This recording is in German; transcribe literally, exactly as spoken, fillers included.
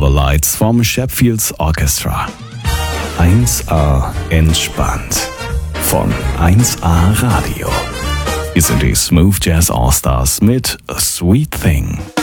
Starlights vom Sheffields Orchestra. eins A entspannt von eins A Radio. Wir sind die Smooth Jazz All Stars mit A Sweet Thing.